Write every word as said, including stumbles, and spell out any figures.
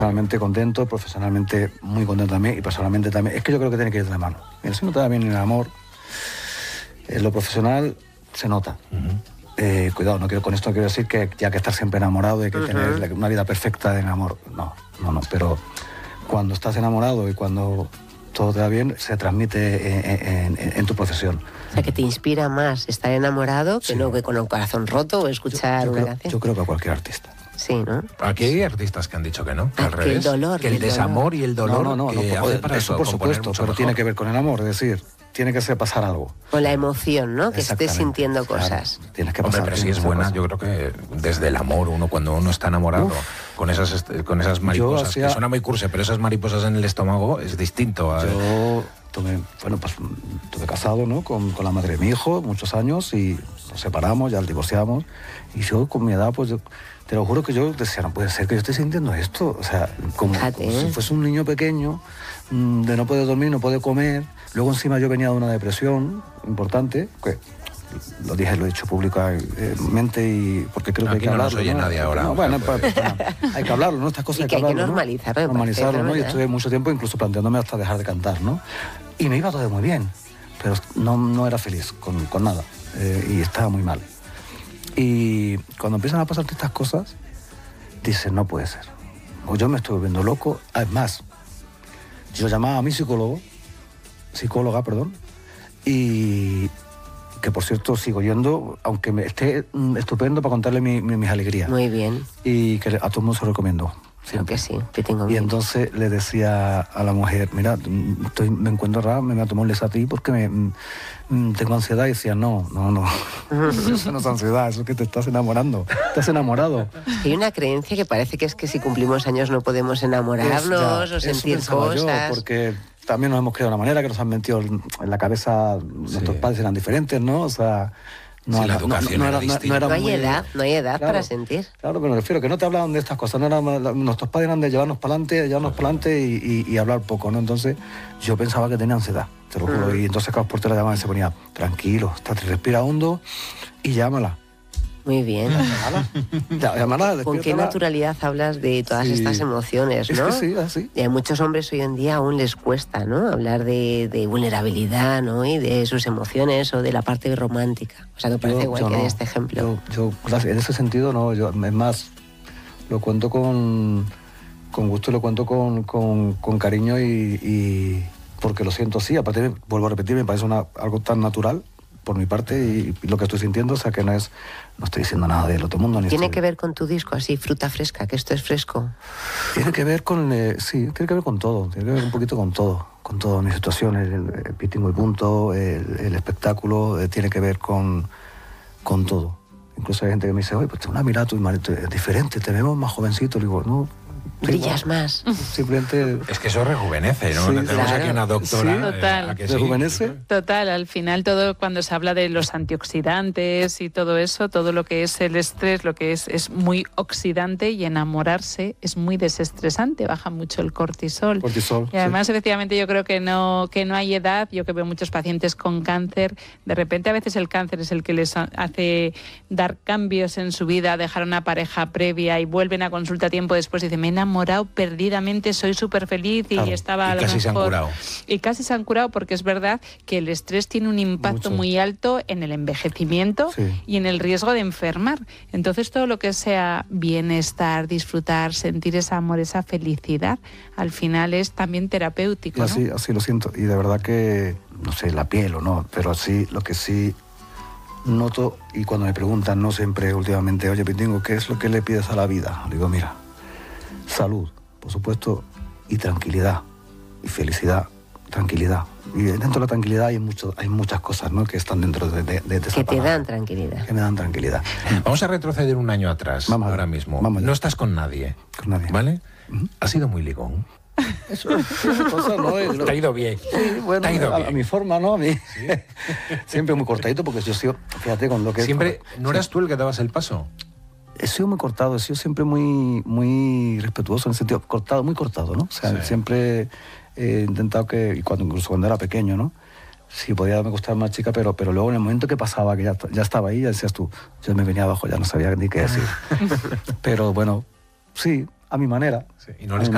Personalmente contento, profesionalmente muy contento también y personalmente también. Es que yo creo que tiene que ir de la mano. Mira, si no te da bien en el amor, en lo profesional se nota. Uh-huh. Eh, cuidado, no quiero, con esto no quiero decir que ya que estar siempre enamorado y que uh-huh. tener una vida perfecta en amor. No, no, no. Pero cuando estás enamorado y cuando todo te va bien, se transmite en, en, en tu profesión. O sea, que te inspira más estar enamorado que sí. no que con el corazón roto o escuchar yo, yo una creo, canción. Yo creo que a cualquier artista. Sí, ¿no? Aquí hay artistas que han dicho que no, que ah, al revés. Que el dolor. Que el, el desamor dolor. y el dolor no, no, no, que no, hace para eso, eso, por supuesto, pero mejor. tiene que ver con el amor, es decir, tiene que ser pasar algo. Con la emoción, ¿no? Que estés sintiendo claro, cosas. Tienes que pasar. Hombre, pero sí es buena, cosas. Yo creo que desde el amor, uno cuando uno está enamorado, Uf. con esas con esas mariposas, hacía... que suena muy cursi, pero esas mariposas en el estómago es distinto. A... Yo tuve, bueno, pues estuve casado, ¿no? Con, con la madre de mi hijo, muchos años, y nos separamos, ya nos divorciamos, y yo con mi edad, pues yo, te lo juro que yo decía, no puede ser que yo esté sintiendo esto, o sea, como, como si fuese un niño pequeño, de no poder dormir, no poder comer. Luego encima yo venía de una depresión importante, que lo dije, lo he dicho públicamente, y porque creo que Aquí hay que no hablarlo. Nos oye ¿no? nadie ahora. No, bueno, pues... pues, bueno, hay que hablarlo, ¿no? Estas cosas y hay que que hablarlo, hay que normalizarlo. ¿no? Normalizarlo, ¿no? Y ¿verdad? estuve mucho tiempo incluso planteándome hasta dejar de cantar, ¿no? Y me iba todo muy bien, pero no, no era feliz con, con nada, eh, y estaba muy mal. Y cuando empiezan a pasarte estas cosas, dices, no puede ser. O yo me estoy volviendo loco. Además, yo llamaba a mi psicólogo, psicóloga, perdón, y que por cierto sigo yendo, aunque me esté estupendo para contarle mi, mi, mis alegrías. Muy bien. Y que a todo el mundo se lo recomiendo. Creo que sí, que tengo Y entonces le decía a la mujer, mira, estoy, me encuentro raro, me voy a tomar un lesatí porque me, mm, tengo ansiedad. Y decía, no, no, no, eso no es ansiedad, eso es que te estás enamorando, estás enamorado. Hay una creencia que parece que es que si cumplimos años no podemos enamorarnos ya, o sentir cosas. Yo, porque también nos hemos creado de una manera que nos han metido en la cabeza, sí. Nuestros padres eran diferentes, ¿no? O sea... No, sí, la educación no, no, no, era, no, no, era no hay muy, edad, no hay edad claro, para sentir. Claro, pero me refiero que no te hablaban de estas cosas. No era, nuestros padres eran de llevarnos para adelante, llevarnos para adelante y, y, y hablar poco, ¿no? Entonces yo pensaba que tenía ansiedad, te lo juro. Mm. Y entonces cada portero la llamaba y se ponía, tranquilo, estate, respira hondo y llámala. Muy bien. Llámala. Llámala, ¿Con qué naturalidad hablas de todas sí. estas emociones, no? Es que sí, así. Y a muchos hombres hoy en día aún les cuesta, ¿no? Hablar de, de vulnerabilidad, ¿no? Y de sus emociones o de la parte romántica. O sea, me parece yo, igual yo que no. de este ejemplo. Yo, yo, en ese sentido, no. Yo, es más, lo cuento con, con gusto y lo cuento con, con, con cariño y, y porque lo siento así. Aparte, vuelvo a repetir, me parece una, algo tan natural por mi parte y, y lo que estoy sintiendo, o sea que no es, no estoy diciendo nada del otro mundo. Ni ¿Tiene estoy... que ver con tu disco, así, fruta fresca, que esto es fresco? Tiene que ver con, eh, sí, tiene que ver con todo, tiene que ver un poquito con todo, con toda mi situación, el, el, el Pitingo y punto, el, el espectáculo, eh, tiene que ver con, con todo. Incluso hay gente que me dice, oye, pues una mirada tu marido es diferente, te vemos más jovencito, le digo, no... Brillas más. Simplemente... Es que eso rejuvenece, ¿no? Sí, Tenemos claro. aquí una doctora. Sí, total. Eh, ¿a que sí? ¿Rejuvenece? Total, al final todo cuando se habla de los antioxidantes y todo eso, todo lo que es el estrés, lo que es, es muy oxidante y enamorarse es muy desestresante, baja mucho el cortisol. Cortisol, y además, sí. efectivamente, yo creo que no, que no hay edad. Yo que veo muchos pacientes con cáncer, de repente a veces el cáncer es el que les hace dar cambios en su vida, dejar una pareja previa y vuelven a consulta tiempo después y dicen, me he enamorado perdidamente, soy súper feliz y claro. estaba y a lo casi mejor... se han curado. Y casi se han curado porque es verdad que el estrés tiene un impacto Mucho. muy alto en el envejecimiento sí. y en el riesgo de enfermar. Entonces todo lo que sea bienestar, disfrutar, sentir ese amor, esa felicidad, al final es también terapéutico, y así, ¿no? así lo siento. Y de verdad que, no sé, la piel o no, pero así, lo que sí noto, y cuando me preguntan, no siempre últimamente, oye, Pitingo, ¿qué es lo que le pides a la vida? Digo, mira, salud, por supuesto, y tranquilidad, y felicidad, tranquilidad. Y dentro de la tranquilidad hay, mucho, hay muchas cosas, ¿no?, que están dentro de, de, de esa Que te palabra. dan tranquilidad. Que me dan tranquilidad. Vamos a retroceder un año atrás, vamos ahora mismo. Vamos no estás con nadie, con nadie. ¿vale? Uh-huh. ¿Has sido muy ligón? Eso es cosa, ¿no? Lo... Te ha ido bien. Sí, bueno, Te ha ido a, bien. a mi forma, ¿no? A mí. ¿Sí? Siempre muy cortadito, porque yo sigo, fíjate, con lo que... Siempre, ¿no eras tú el que dabas el paso? He sido muy cortado, he sido siempre muy, muy respetuoso en el sentido, cortado, muy cortado, ¿no? O sea, sí. Siempre he intentado que, y cuando, incluso cuando era pequeño, ¿no? Sí, podía me gustar más chica, pero, pero luego en el momento que pasaba, que ya, ya estaba ahí, ya decías tú, yo me venía abajo, ya no sabía ni qué decir. Pero bueno, sí, a mi manera. Sí, y no les